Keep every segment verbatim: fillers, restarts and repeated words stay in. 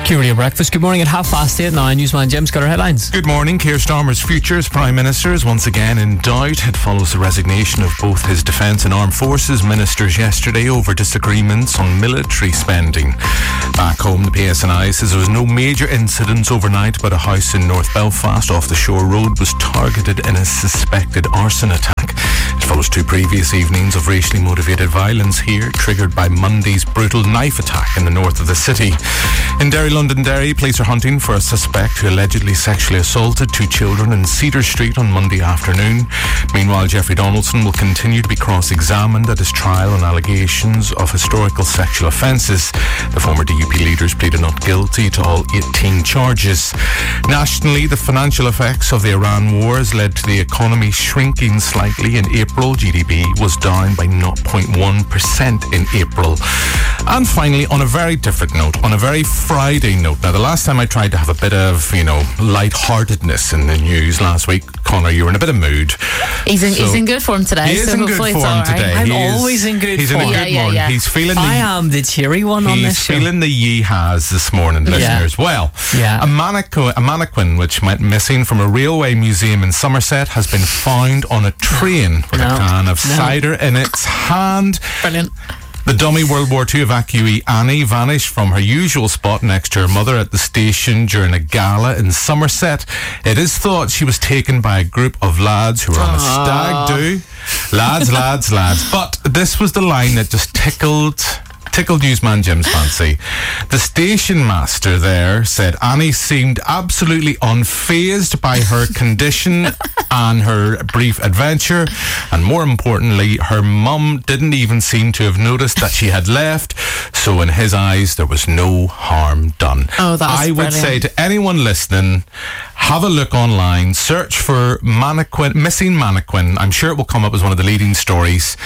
Q Radio Breakfast. Good morning at half past eight now. Newsman Jim's got our headlines. Good morning. Keir Starmer's future as Prime Minister is once again in doubt. It follows the resignation of both his Defence and Armed Forces ministers yesterday over disagreements on military spending. Back home, the P S N I says there was no major incidents overnight, but a house in North Belfast off the Shore Road was targeted in a suspected arson attack. It follows two previous evenings of racially motivated violence here, triggered by Monday's brutal knife attack in the north of the city. In Derry, Londonderry, police are hunting for a suspect who allegedly sexually assaulted two children in Cedar Street on Monday afternoon. Meanwhile, Jeffrey Donaldson will continue to be cross-examined at his trial on allegations of historical sexual offences. The former D U P leaders pleaded not guilty to all eighteen charges. Nationally, the financial effects of the Iran war has led to the economy shrinking slightly. In April, G D P was down by zero point one percent in April. And finally, on a very different note, on a very Friday note. Now, the last time I tried to have a bit of, you know, lightheartedness in the news last week, Connor, you were in a bit of mood. He's in, so he's in good form today. He is so in good form right. today. I'm he always is, in good he's form. He's in a good yeah, yeah, one. yeah. He's feeling the... I am the cheery one on this He's show. feeling the yee-haws this morning, listeners. Yeah. Well, yeah. a, mannequin, a mannequin which went missing from a railway museum in Somerset has been found on a train with no. a can of no. cider in its hand. Brilliant. The dummy World War Two evacuee Annie vanished from her usual spot next to her mother at the station during a gala in Somerset. It is thought she was taken by a group of lads who were on a stag do. Lads, lads, lads. But this was the line that just tickled... tickled Newsman Jim's fancy. The station master there said Annie seemed absolutely unfazed by her condition and her brief adventure, and more importantly, her mum didn't even seem to have noticed that she had left, so in his eyes there was no harm done. Oh, that's I would brilliant. say to anyone listening, have a look online, search for mannequin, missing mannequin. I'm sure it will come up as one of the leading stories,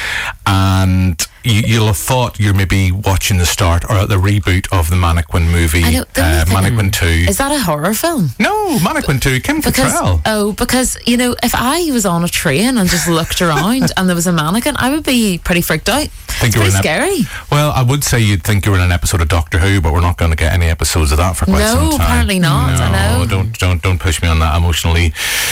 and you, you'll have thought you're maybe watching the start or the reboot of the Mannequin movie, I know, the uh, thing- Mannequin two. Is that a horror film? No, Mannequin two, Kim Because Cattrall. oh, because you know, if I was on a train and just looked around and there was a mannequin, I would be pretty freaked out. Think It's you were pretty in ep- scary. Well, I would say you'd think you were in an episode of Doctor Who, but we're not going to get any episodes of that for quite No, some time. apparently not, No, I know. don't don't don't push me on that emotionally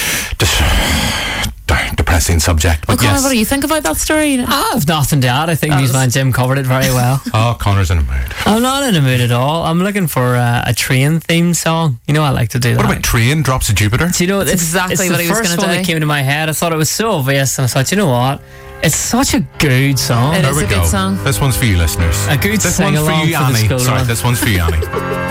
dis- depressing subject. But Well, Connor, yes. what do you think about that story? I have nothing to add. I think That was- Newsman Jim covered it very well. Oh, Connor's in a mood. I'm not in a mood at all. I'm looking for uh, a train theme song. You know, I like to do that. What about Train Drops of Jupiter? Do you know, it's, exactly it's what the he was first gonna one do. that came into my head. I thought it was so obvious, and I thought, you know what? It's such a good song. It There is we a go. good song. This one's for you, listeners. A good This one's for sing-along you, for the Annie. school Sorry, run. this one's for you, Annie.